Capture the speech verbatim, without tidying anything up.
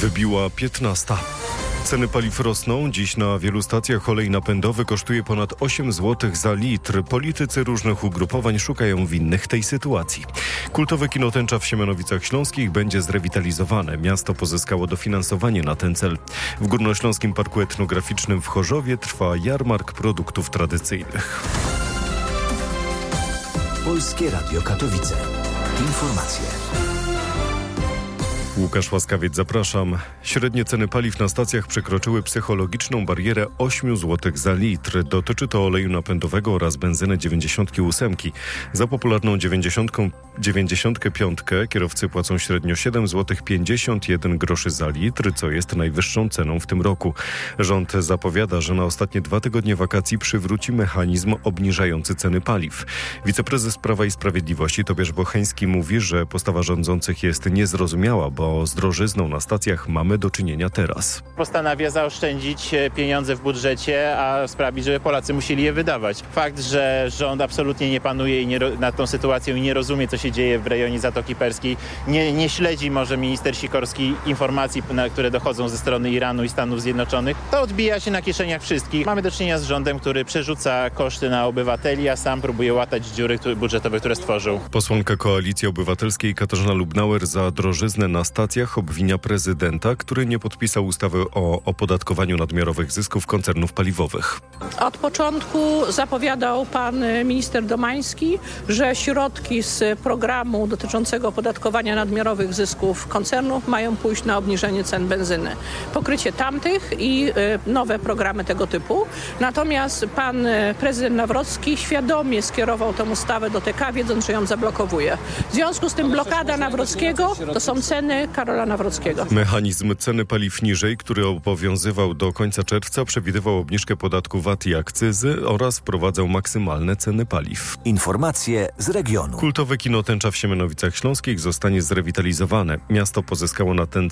Wybiła piętnasta. Ceny paliw rosną. Dziś na wielu stacjach olej napędowy kosztuje ponad osiem złotych za litr. Politycy różnych ugrupowań szukają winnych tej sytuacji. Kultowe kino Tęcza w Siemianowicach Śląskich będzie zrewitalizowane. Miasto pozyskało dofinansowanie na ten cel. W Górnośląskim Parku Etnograficznym w Chorzowie trwa jarmark produktów tradycyjnych. Polskie Radio Katowice. Informacje. Łukasz Łaskawiec, zapraszam. Średnie ceny paliw na stacjach przekroczyły psychologiczną barierę osiem złotych za litr. Dotyczy to oleju napędowego oraz benzyny dziewięćdziesiąt osiem. Za popularną dziewięćdziesiąt pięć kierowcy płacą średnio siedem złotych pięćdziesiąt jeden groszy za litr, co jest najwyższą ceną w tym roku. Rząd zapowiada, że na ostatnie dwa tygodnie wakacji przywróci mechanizm obniżający ceny paliw. Wiceprezes Prawa i Sprawiedliwości Tobiasz Bocheński mówi, że postawa rządzących jest niezrozumiała, bo z drożyzną na stacjach mamy do czynienia teraz. Postanawia zaoszczędzić pieniądze w budżecie, a sprawić, żeby Polacy musieli je wydawać. Fakt, że rząd absolutnie nie panuje i nie, nad tą sytuacją i nie rozumie, co się dzieje w rejonie Zatoki Perskiej, nie, nie śledzi może minister Sikorski informacji, na które dochodzą ze strony Iranu i Stanów Zjednoczonych, to odbija się na kieszeniach wszystkich. Mamy do czynienia z rządem, który przerzuca koszty na obywateli, a sam próbuje łatać dziury budżetowe, które stworzył. Posłanka Koalicji Obywatelskiej Katarzyna Lubnauer za drożyznę na stacjach obwinia prezydenta, który nie podpisał ustawy o opodatkowaniu nadmiarowych zysków koncernów paliwowych. Od początku zapowiadał pan minister Domański, że środki z programu dotyczącego opodatkowania nadmiarowych zysków koncernów mają pójść na obniżenie cen benzyny. Pokrycie tamtych i nowe programy tego typu. Natomiast pan prezydent Nawrocki świadomie skierował tę ustawę do T K, wiedząc, że ją zablokowuje. W związku z tym blokada Nawrockiego to są ceny Karola Nawrockiego. Mechanizm ceny paliw niżej, który obowiązywał do końca czerwca, przewidywał obniżkę podatku V A T i akcyzy oraz wprowadzał maksymalne ceny paliw. Informacje z regionu. Kultowe kino Tęcza w Siemianowicach Śląskich zostanie zrewitalizowane. Miasto pozyskało na ten